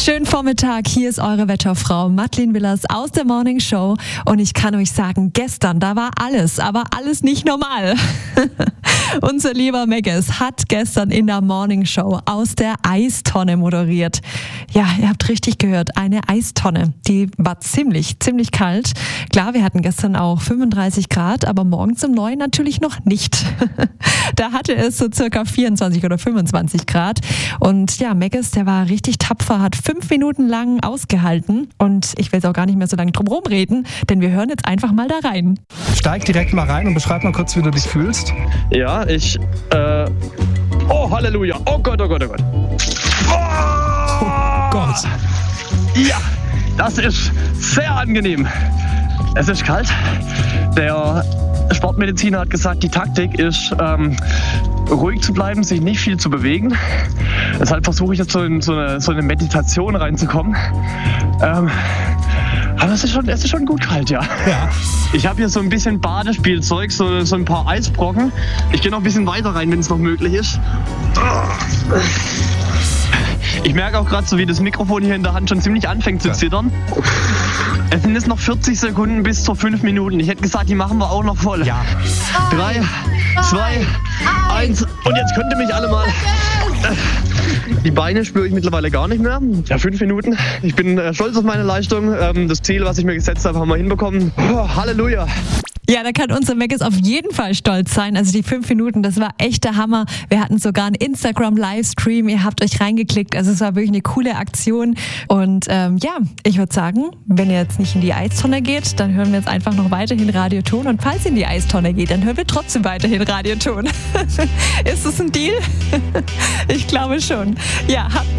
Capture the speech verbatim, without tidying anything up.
Schönen Vormittag, hier ist eure Wetterfrau Madeleine Willers aus der Morning Show und ich kann euch sagen, gestern, da war alles, aber alles nicht normal. Unser lieber Megges hat gestern in der Morning Show aus der Eistonne moderiert. Ja, ihr habt richtig gehört, eine Eistonne. Die war ziemlich, ziemlich kalt. Klar, wir hatten gestern auch fünfunddreißig Grad, aber morgens um neun natürlich noch nicht. Da hatte es so circa vierundzwanzig oder fünfundzwanzig Grad. Und ja, Megges, der war richtig tapfer, hat fünf Minuten lang ausgehalten. Und ich will jetzt auch gar nicht mehr so lange drum rumreden, denn wir hören jetzt einfach mal da rein. Steig direkt mal rein und beschreib mal kurz, wie du dich fühlst. Ja, ich, äh, oh Halleluja, oh Gott, oh Gott, oh Gott. Oh, oh Gott. Ja, das ist sehr angenehm. Es ist kalt. Der Sportmediziner hat gesagt, die Taktik ist, ähm, ruhig zu bleiben, sich nicht viel zu bewegen. Deshalb versuche ich jetzt so in so eine, so eine Meditation reinzukommen. Ähm, aber es ist, schon, es ist schon gut kalt, ja. Ja. Ich habe hier so ein bisschen Badespielzeug, so, so ein paar Eisbrocken. Ich gehe noch ein bisschen weiter rein, wenn es noch möglich ist. Ich merke auch gerade so, wie das Mikrofon hier in der Hand schon ziemlich anfängt zu zittern. Es sind jetzt noch vierzig Sekunden bis zu fünf Minuten. Ich hätte gesagt, die machen wir auch noch voll. Ja. Drei, zwei, eins. Und jetzt könnt ihr mich alle mal... Die Beine spüre ich mittlerweile gar nicht mehr. Ja, fünf Minuten. Ich bin äh, stolz auf meine Leistung. Ähm, das Ziel, was ich mir gesetzt habe, haben wir hinbekommen. Oh, Halleluja. Ja, da kann unser Megges auf jeden Fall stolz sein. Also die fünf Minuten, das war echt der Hammer. Wir hatten sogar einen Instagram-Livestream. Ihr habt euch reingeklickt. Also es war wirklich eine coole Aktion. Und ähm, ja, ich würde sagen, wenn ihr jetzt nicht in die Eistonne geht, dann hören wir jetzt einfach noch weiterhin Radioton. Und falls ihr in die Eistonne geht, dann hören wir trotzdem weiterhin Radioton. Ist das ein Deal? Ich glaube schon. Ja, habt